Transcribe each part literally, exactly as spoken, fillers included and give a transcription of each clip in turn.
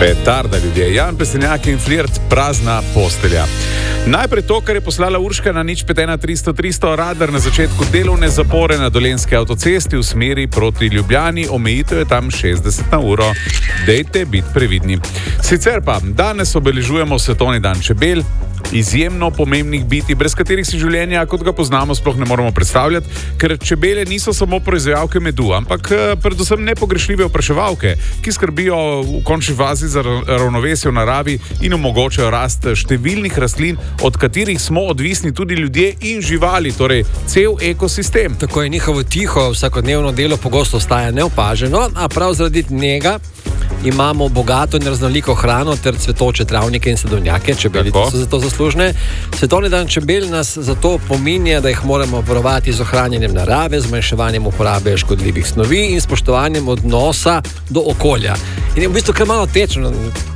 Petarda, ljudje. Jan Pesenjak in flirt, prazna postelja. Najprej to, kar je poslala Urška na nič pet ena tristo tristo, radar na začetku delovne zapore na Dolenjski avtocesti v smeri proti Ljubljani, omejitev je tam šestdeset na uro. Dejte biti previdni. Sicer pa, danes obeležujemo Svetovni dan čebel, izjemno pomembnih bitij, brez katerih si življenja, kot ga poznamo, sploh ne moremo predstavljati, ker čebele niso samo proizvajalke medu, ampak predvsem nepogrešljive opraševalke, ki skrbijo v končni fazi za ravnovesje v naravi in omogočajo rast številnih rastlin, od katerih smo odvisni tudi ljudje in živali, torej cel ekosistem. Tako je njihovo tiho vsakodnevno delo pogosto ostaja neopaženo, a prav zaradi njega imamo bogato in raznoliko hrano ter cvetoče travnike in sadovnjake, čebelice so zato zaslužne. Svetovni dan čebel nas zato pominja, da jih moramo varovati z ohranjanjem narave, zmanjševanjem uporabe škodljivih snovi in spoštovanjem odnosa do okolja. In je v bistvu kar malo tečno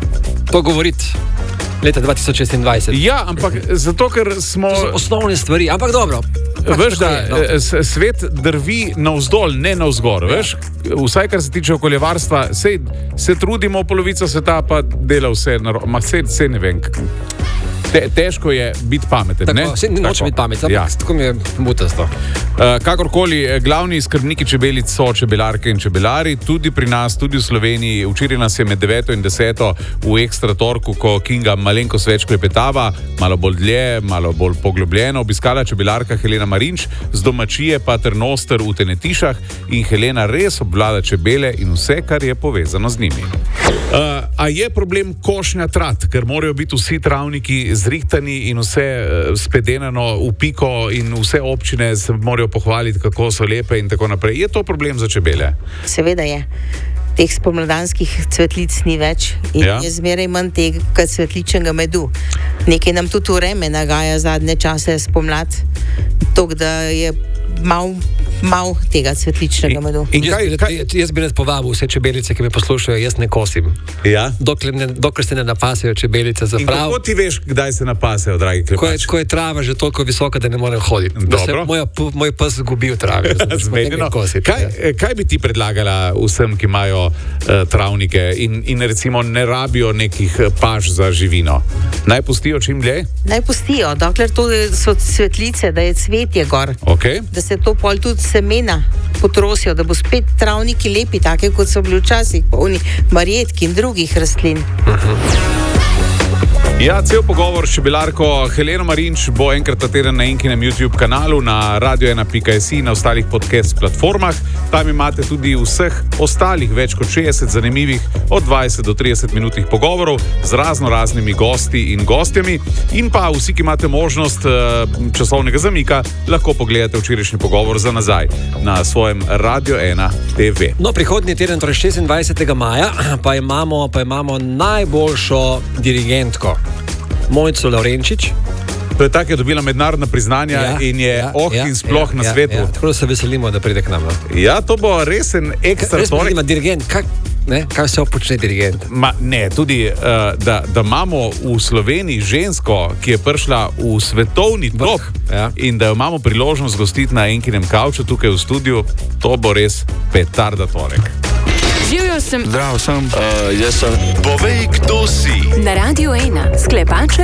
to govoriti leta dva tisoč šestindvajset. Ja, ampak zato, ker smo... To so osnovne stvari, ampak dobro. Veš, da no. Svet drvi navzdol, ne navzgor, ja. Veš? Vsaj, kar se tiče okoljevarstva, se, se trudimo, polovica sveta pa dela vse, ma vse, vse ne vem. Te, težko je biti pameten, tako, ne? Vse, ne noče biti pameten, ampak ja. Tako mi je mutasto. Uh, kakorkoli, glavni skrbniki čebelic so čebelarke in čebelari, tudi pri nas, tudi v Sloveniji. Včeraj nas je med deveto in deseto v Ekstra torku, ko Kinga malenkost več klepetava, malo bolj dlje, malo bolj poglobljeno, obiskala čebelarka Helena Marinč, z domačije pa Trnoster v Tenetišah, in Helena res obvlada čebele in vse, kar je povezano z njimi. Uh, a je problem košnja trat, ker morajo biti vsi travniki zrihtani in vse uh, spedenano v piko in vse občine se morajo pohvaliti, kako so lepe in tako naprej. Je to problem za čebele? Seveda je. Teh spomladanskih cvetlic ni več in ja. Je zmeraj manj tega cvetličnega medu. Nekaj nam tudi vreme nagaja zadnje čase spomlad, tok da je mal, mal tega cvetličnega medu. In, in kaj, jaz, kaj... Jaz, jaz bi rad povabil vse čebelice, ki me poslušajo, jaz ne kosim. Ja? Dokler, ne, dokler se ne napasejo čebelice za prav. In kako ti veš, kdaj se napasejo, dragi klepač? Ko je, ko je trava že toliko visoka, da ne morem hoditi. Dobro. Moj, moj pes zgubi v travi. Zmenjeno. Kaj, kaj bi ti predlagala vsem, ki imajo uh, travnike in, in recimo ne rabijo nekih paš za živino? Naj pustijo čim dlje? Naj pustijo, dokler to so cvetlice, da je cvetje gor. Okay. Da se to pol tudi semena potrosijo, da bo spet travniki lepi, take kot so bili včasih, polni marjetk in drugih rastlin. Uh-huh. Ja, cel pogovor s čebelarko Heleno Marinč bo enkrat na teden na Inkinem YouTube kanalu, na radio ena pika si in na ostalih podcast platformah. Tam imate tudi vseh ostalih več kot šestdeset zanimivih od dvajset do trideset minutnih pogovorov z razno raznimi gosti in gostjami. In pa vsi, ki imate možnost časovnega zamika, lahko pogledate včerajšnji pogovor za nazaj na svojem Radio ena te ve. No, prihodnji teden, torej šestindvajsetega maja, pa imamo, pa imamo najboljšo dirigentko. Mojco Lavrenčič. To je tako, je dobila mednarodna priznanja ja, in je ja, oh ja, in sploh ja, na ja, svetu. Ja, tako da se veselimo, da pride k nam. Ja, to bo resen ekstra torek. Res me zanima, dirigent, kak, ne, kaj se počne dirigent? Ma, ne, tudi, uh, da, da imamo v Sloveniji žensko, ki je prišla v svetovni top ja. In da jo imamo priložnost gostiti na Enkinem kavču tukaj v studiu, to bo res petarda torek. Živjo sem. Zdravo sem. Uh, jaz sem. Povej, kdo si. Na Radio ena, sklepač